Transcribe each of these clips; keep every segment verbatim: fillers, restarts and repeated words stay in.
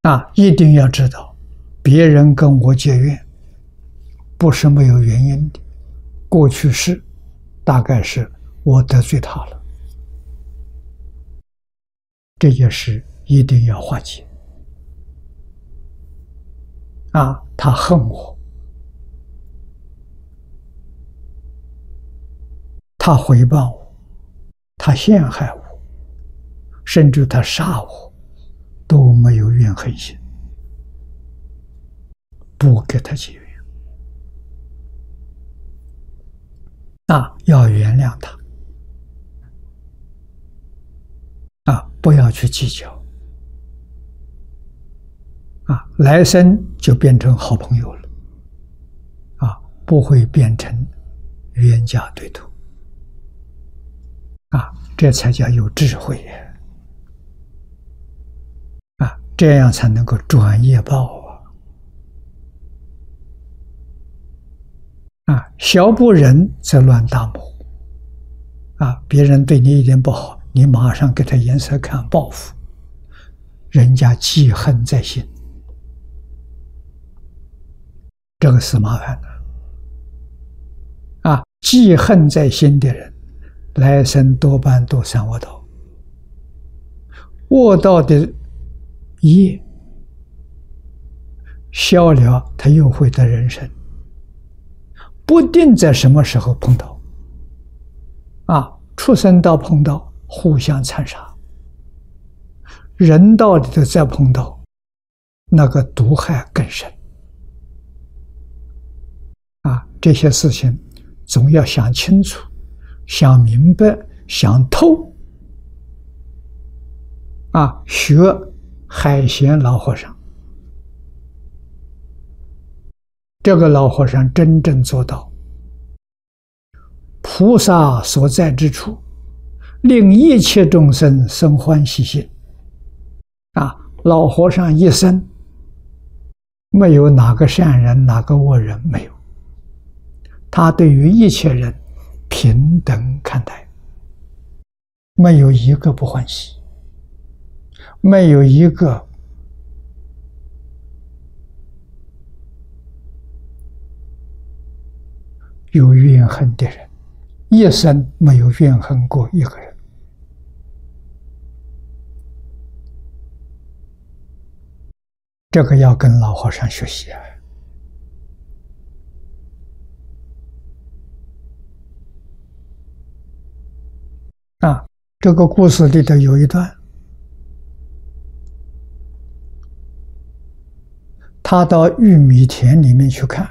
啊，一定要知道，别人跟我结怨，不是没有原因的。过去世，大概是我得罪他了，这件事一定要化解。啊，他恨我，他诽谤我，他陷害我，甚至他杀我，都没有怨恨心，不给他结怨。啊，要原谅他，啊，不要去计较，啊，来生就变成好朋友了，啊，不会变成冤家对头，啊，这才叫有智慧呀，啊，这样才能够转业报啊。啊，小不忍则乱大谋。啊，别人对你一点不好，你马上给他颜色看，报复，人家记恨在心，这个是麻烦的。啊，记恨在心的人，来生多半都上恶道，恶道的业消了，他又会得人生。不定在什么时候碰到，啊，畜生道碰到互相残杀，人道里头再碰到，那个毒害更深。啊，这些事情总要想清楚、想明白、想透。啊，学海贤老和尚。这个老和尚真正做到菩萨所在之处，令一切众生生欢喜心。啊，老和尚一生没有哪个善人，哪个恶人，没有。他对于一切人平等看待，没有一个不欢喜，没有一个有怨恨的人，一生没有怨恨过一个人。这个要跟老和尚学习啊！啊，这个故事里头有一段，他到玉米田里面去看，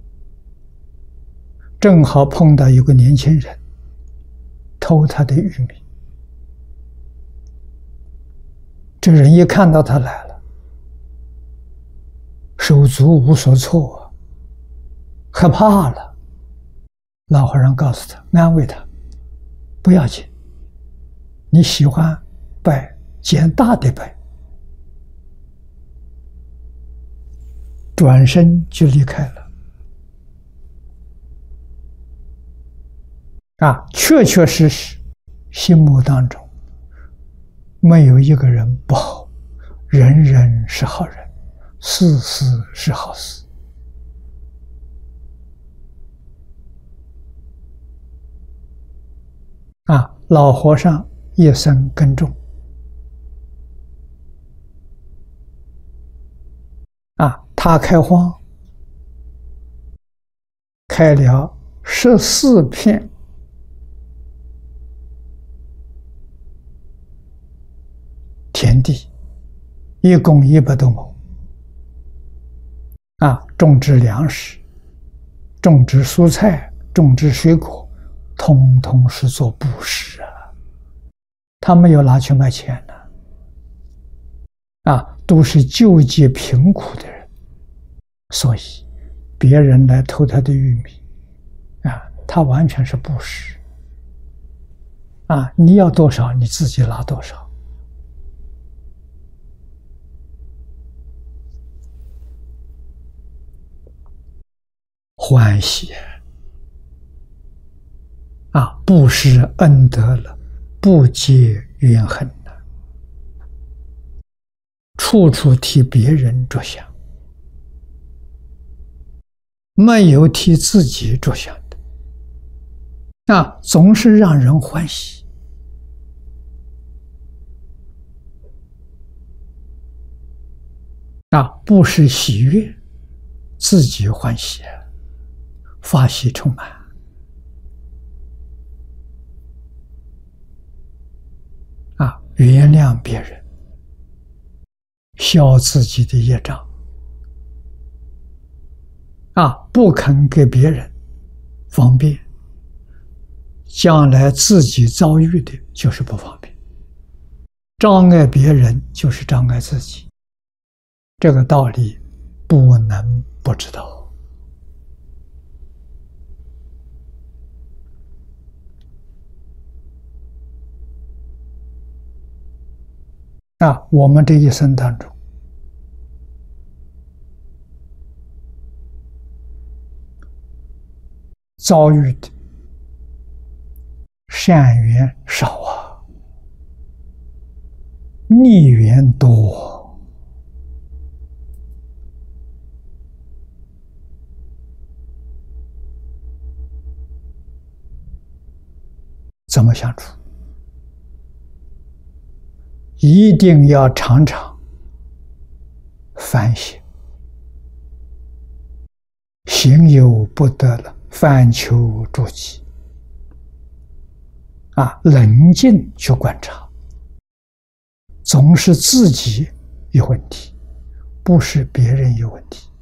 正好碰到有个年轻人偷他的玉米。这人一看到他来了，手足无所措啊，害怕了。老和尚告诉他，安慰他，不要紧，你喜欢拜，捡大的拜。转身就离开了。啊，确确实实，心目当中没有一个人不好，人人是好人，事事是好事。啊，老和尚一生耕种，啊，他开荒，开了十四片田地，一共一百多亩。啊，种植粮食，种植蔬菜，种植水果，通通是做布施啊。他没有拿去卖钱呢。啊，都是救济贫苦的人，所以别人来偷他的玉米，啊，他完全是布施。啊，你要多少，你自己拿多少。欢喜啊！布施恩德了，不结怨恨了， 处处替别人着想，没有替自己着想的，那总是让人欢喜。啊，不是喜悦，自己欢喜，法喜充满。啊，原谅别人，消自己的业障。啊，不肯给别人方便，将来自己遭遇的就是不方便。障碍别人就是障碍自己。这个道理不能不知道。那我们这一生当中，遭遇的善缘少啊，逆缘多。怎么相处？一定要常常反省，行有不得了，反求诸己。啊，冷静去观察，总是自己有问题，不是别人有问题。